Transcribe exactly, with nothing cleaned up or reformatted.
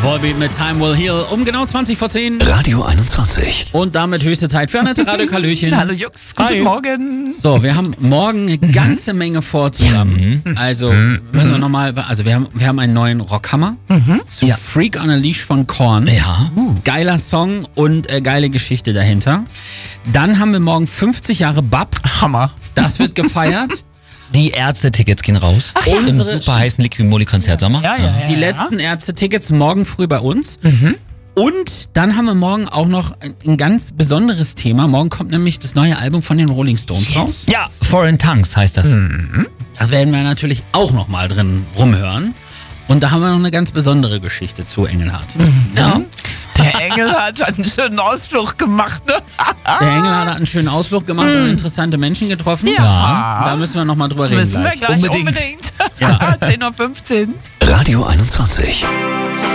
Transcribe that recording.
Volbeat mit Time Will Heal um genau zwanzig vor zehn. Radio einundzwanzig. Und damit höchste Zeit für Annette Radio-Kallöchen. Hallo Jux, guten Hi. Morgen. So, wir haben morgen eine ganze Menge vor zusammen. Also, müssen wir nochmal, also wir haben, wir haben einen neuen Rockhammer. Zu Ja. Freak on a Leash von Korn. Ja. Geiler Song und äh, geile Geschichte dahinter. Dann haben wir morgen fünfzig Jahre B A P. Hammer. Das wird gefeiert. Die Ärzte-Tickets gehen raus. ja. Im Unsere- super heißen Liquimoli-Konzert Sommer. Ja, ja, ja. Die ja. letzten Ärzte-Tickets morgen früh bei uns. Und dann haben wir morgen auch noch ein, ein ganz besonderes Thema. Morgen kommt nämlich das neue Album von den Rolling Stones raus. Ja, Foreign Tongues heißt das. Das werden wir natürlich auch noch mal drin rumhören. Und da haben wir noch eine ganz besondere Geschichte zu Engelhardt. Ja. Der Engel hat einen schönen Ausflug gemacht, ne? Der Engel hat einen schönen Ausflug gemacht und interessante Menschen getroffen. Ja. Da müssen wir noch mal drüber reden Müssen wir gleich. gleich Unbedingt. unbedingt. Ja. zehn Uhr fünfzehn. Radio einundzwanzig.